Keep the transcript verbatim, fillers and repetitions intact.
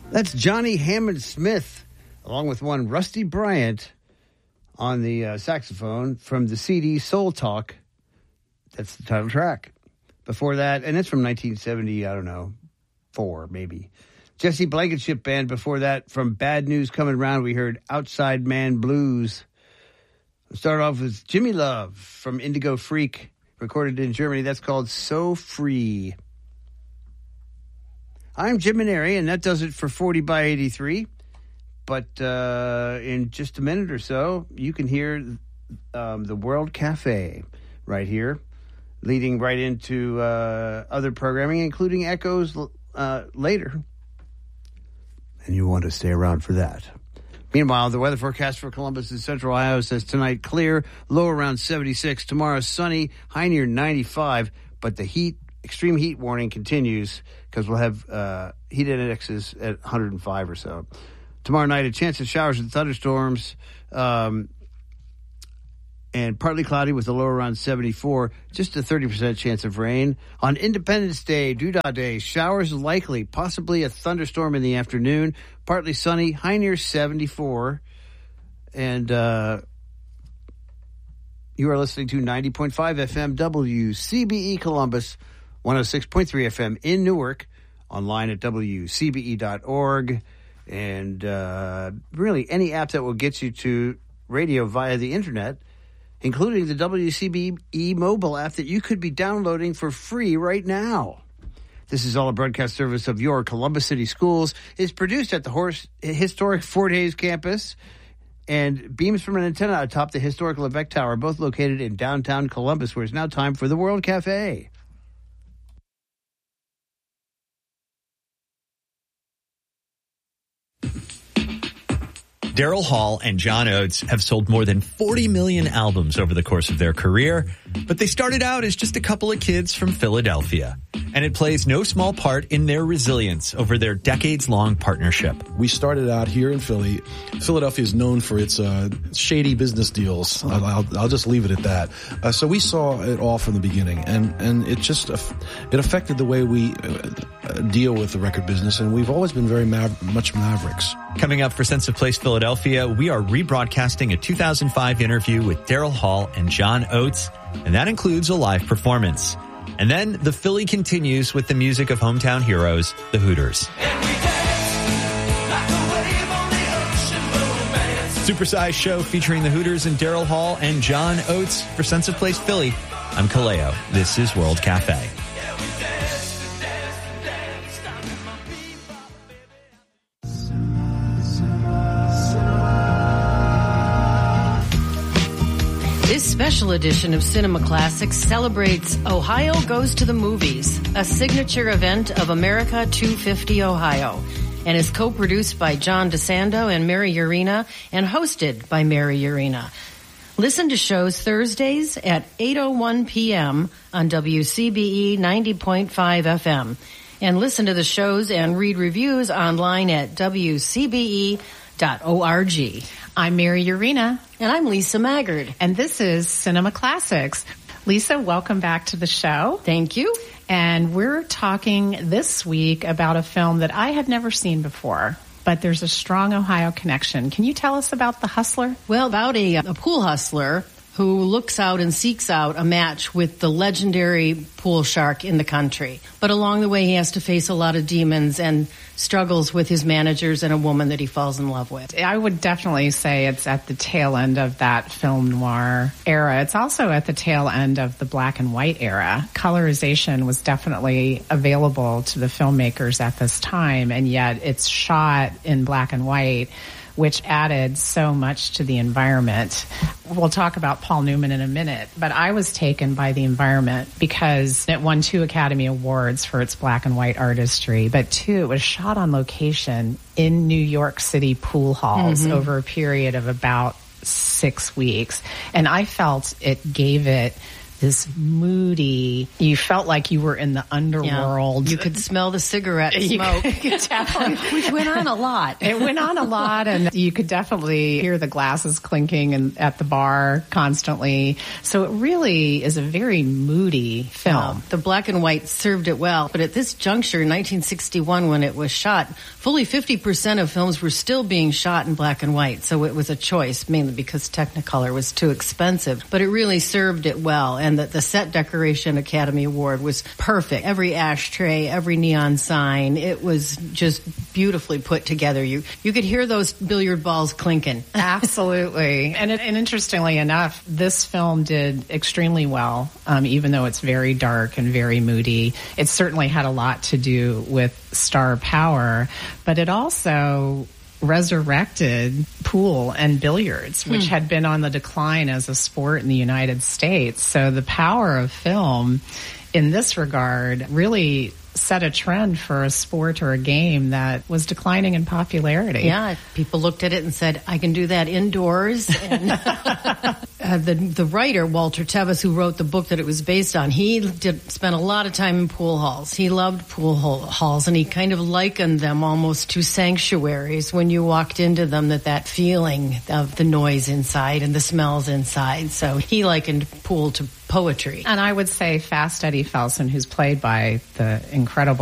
That's Johnny Hammond Smith, along with one Rusty Bryant on the uh, saxophone from the C D Soul Talk. That's the title track. Before that, and it's from nineteen seventy, I don't know, four maybe. Jesse Blankenship Band. Before that, from Bad News Coming Round, we heard Outside Man Blues. Start off with Jimmy Love from Indigo Freak, recorded in Germany. That's called So Free. I'm Jim Maneri, and that does it for forty by eighty-three. But uh, in just a minute or so, you can hear um, the World Cafe right here, leading right into uh, other programming, including Echoes uh, later. And you want to stay around for that. Meanwhile, the weather forecast for Columbus and Central Ohio says tonight clear, low around seventy-six. Tomorrow sunny, high near ninety-five. But the heat, extreme heat warning continues because we'll have uh, heat indexes at one hundred five or so. Tomorrow night, a chance of showers and thunderstorms, um, and partly cloudy with a low around seventy-four. Just a thirty percent chance of rain. On Independence Day, Doodah Day, showers likely, possibly a thunderstorm in the afternoon. Partly sunny, high near seventy-four. And uh, you are listening to ninety point five F M W C B E Columbus, one oh six point three F M in Newark, online at W C B E dot org. And uh, really any app that will get you to radio via the internet, including the W C B E mobile app that you could be downloading for free right now. This is all a broadcast service of your Columbus City Schools. It's produced at the Horse, historic Fort Hays campus and beams from an antenna atop the historic Levesque Tower, both located in downtown Columbus, where it's now time for the World Cafe. Daryl Hall and John Oates have sold more than forty million albums over the course of their career, but they started out as just a couple of kids from Philadelphia. And it plays no small part in their resilience over their decades-long partnership. We started out here in Philly. Philadelphia is known for its uh, shady business deals. I'll, I'll, I'll just leave it at that. Uh, so we saw it all from the beginning, and, and it just it affected the way we uh, deal with the record business, and we've always been very mav- much Mavericks. Coming up for Sense of Place Philadelphia, we are rebroadcasting a two thousand five interview with Daryl Hall and John Oates, and that includes a live performance. And then the Philly continues with the music of hometown heroes, the Hooters. Supersized show featuring the Hooters and Daryl Hall and John Oates for Sense of Place Philly. I'm Kaleo. This is World Cafe. This special edition of Cinema Classics celebrates Ohio Goes to the Movies, a signature event of America two fifty Ohio, and is co-produced by John DeSando and Mary Urena and hosted by Mary Urena. Listen to shows Thursdays at eight oh one p.m. on W C B E ninety point five F M. And listen to the shows and read reviews online at W C B E dot org. I'm Mary Urena. And I'm Lisa Maggard. And this is Cinema Classics. Lisa, welcome back to the show. Thank you. And we're talking this week about a film that I had never seen before, but there's a strong Ohio connection. Can you tell us about The Hustler? Well, about a, a pool hustler who looks out and seeks out a match with the legendary pool shark in the country. But along the way, he has to face a lot of demons and struggles with his managers and a woman that he falls in love with. I would definitely say it's at the tail end of that film noir era. It's also at the tail end of the black and white era. Colorization was definitely available to the filmmakers at this time, and yet it's shot in black and white, which added so much to the environment. We'll talk about Paul Newman in a minute, but I was taken by the environment because it won two Academy Awards for its black and white artistry, but two, it was shot on location in New York City pool halls mm-hmm. over a period of about six weeks. And I felt it gave it this moody, you felt like you were in the underworld. Yeah. You could smell the cigarette smoke. Which went on a lot. It went on a lot, and you could definitely hear the glasses clinking and at the bar constantly. So it really is a very moody film. Yeah. The black and white served it well. But at this juncture, in nineteen sixty-one, when it was shot, fully fifty percent of films were still being shot in black and white. So it was a choice, mainly because Technicolor was too expensive. But it really served it well. And the, the Set Decoration Academy Award was perfect. Every ashtray, every neon sign, it was just beautifully put together. You you could hear those billiard balls clinking. Absolutely. And, it, and interestingly enough, this film did extremely well, um, even though it's very dark and very moody. It certainly had a lot to do with star power, but it also resurrected pool and billiards, which hmm. had been on the decline as a sport in the United States. So the power of film in this regard really set a trend for a sport or a game that was declining in popularity. Yeah, people looked at it and said, I can do that indoors. And uh, the the writer, Walter Tevis, who wrote the book that it was based on, he did spent a lot of time in pool halls. He loved pool halls, and he kind of likened them almost to sanctuaries when you walked into them, that that feeling of the noise inside and the smells inside. So he likened pool to poetry. And I would say Fast Eddie Felson, who's played by the incredible